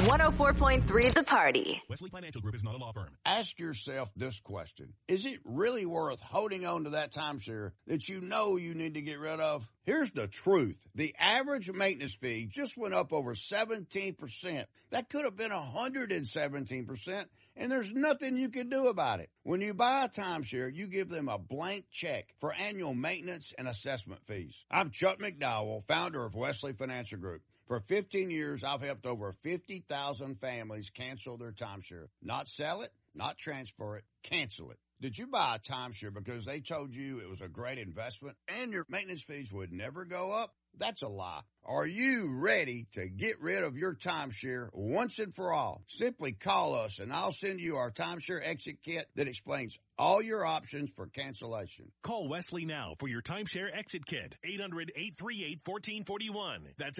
104.3 The Party. Wesley Financial Group is not a law firm. Ask yourself this question. Is it really worth holding on to that timeshare that you know you need to get rid of? Here's the truth. The average maintenance fee just went up over 17%. That could have been 117%, and there's nothing you can do about it. When you buy a timeshare, you give them a blank check for annual maintenance and assessment fees. I'm Chuck McDowell, founder of Wesley Financial Group. For 15 years, I've helped over 50,000 families cancel their timeshare. Not sell it, not transfer it, cancel it. Did you buy a timeshare because they told you it was a great investment and your maintenance fees would never go up? That's a lie. Are you ready to get rid of your timeshare once and for all? Simply call us and I'll send you our timeshare exit kit that explains all your options for cancellation. Call Wesley now for your timeshare exit kit. 800-838-1441. That's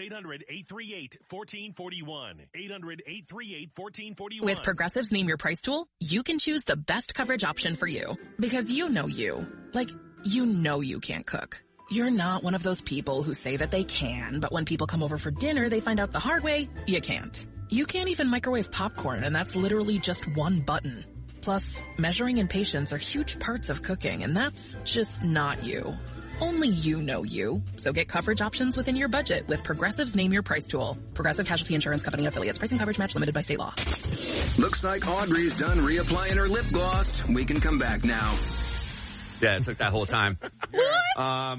800-838-1441. 800-838-1441. With Progressive's Name Your Price tool, you can choose the best coverage option for you. Because you know you. Like, you know you can't cook. You're not one of those people who say that they can, but when people come over for dinner, they find out the hard way, you can't. You can't even microwave popcorn, and that's literally just one button. Plus, measuring and patience are huge parts of cooking, and that's just not you. Only you know you. So get coverage options within your budget with Progressive's Name Your Price tool. Progressive Casualty Insurance Company and Affiliates. Price and coverage match limited by state law. Looks like Audrey's done reapplying her lip gloss. We can come back now. Yeah, it took that whole time. What?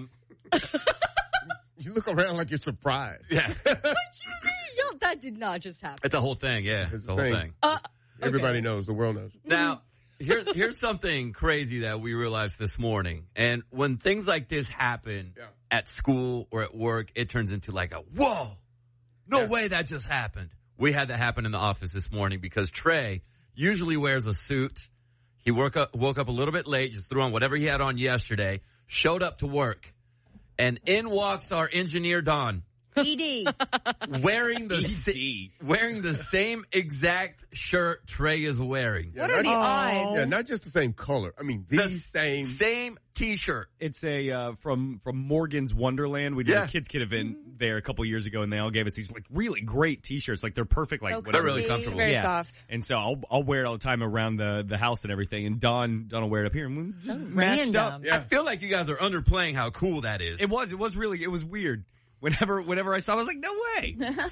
You look around like you're surprised. Yeah. What you mean? Yo, that did not just happen. It's a whole thing, yeah. It's the whole thing. Everybody knows. The world knows. Now, here's something crazy that we realized this morning. And when things like this happen at school or at work, it turns into like a, whoa, no way that just happened. We had that happen in the office this morning because Trey usually wears a suit. He woke up a little bit late, just threw on whatever he had on yesterday, showed up to work, and in walks our engineer, Don. ED. wearing the same exact shirt Trey is wearing. What are the odds? Yeah, not just the same color. I mean, the same T-shirt. It's a from Morgan's Wonderland. We did a Kids Kid event there a couple years ago, and they all gave us these like really great T-shirts. Like they're perfect, like whatever. They're really comfortable. Very soft. And so I'll wear it all the time around the house and everything. And Don will wear it up here, and it's just matched up. Yeah. I feel like you guys are underplaying how cool that is. It was weird. Whenever I saw it, I was like, no way.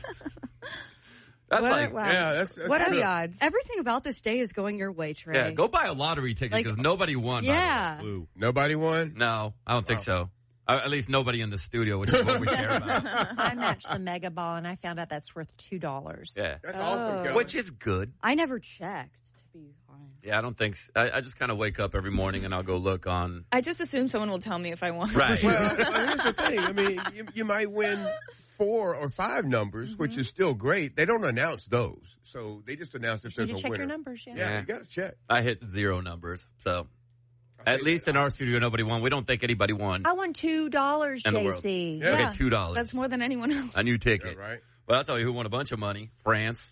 That's what are the odds? Everything about this day is going your way, Trey. Yeah, go buy a lottery ticket because nobody won. Yeah. Nobody won? No, I don't think so. At least nobody in the studio, which is what we care about. I matched the Mega Ball, and I found out that's worth $2. Yeah. That's awesome, Kelly. Which is good. I never checked, to be honest. Yeah, I don't think so. I just kind of wake up every morning and I'll go look on. I just assume someone will tell me if I won. Right. Well, here's the thing. I mean, you might win 4 or 5 numbers, which is still great. They don't announce those. So they just announce if there's a winner. Check your numbers, Yeah, you got to check. I hit 0 numbers. So at least in our studio, nobody won. We don't think anybody won. I won $2, JC. Yeah. Okay, $2. That's more than anyone else. A new ticket. Yeah, right. Well, I'll tell you who won a bunch of money. France.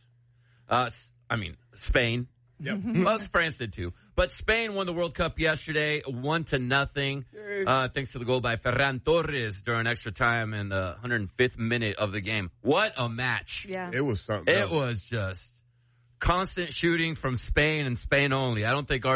Spain. Yep. Well, France did too. But Spain won the World Cup yesterday, 1-0. Thanks to the goal by Ferran Torres during extra time in the 105th minute of the game. What a match. Yeah. It was something else. It was just constant shooting from Spain and Spain only. I don't think